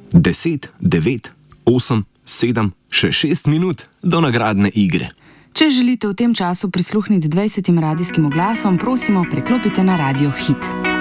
10, 9, 8, 7, še 6 minut do nagradne igre. Če želite v tem času prisluhniti 20 radijskim oglasom, prosimo, preklopite na Radio Hit.